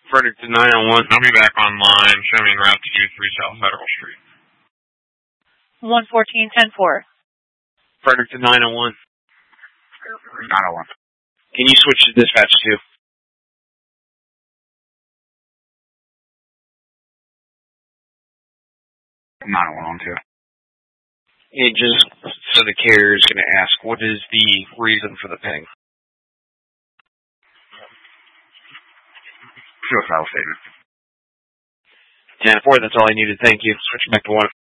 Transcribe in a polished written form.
Fredericton 901. I'll be back online. Show me en route to U3 South Federal Street. 114-10-4. Fredericton 901. 901. Can you switch to dispatch 2? 901 2. And just so the carrier is going to ask, what is the reason for the ping? Suicidal statement. 10-4, that's all I needed. Thank you. Switch back to 1.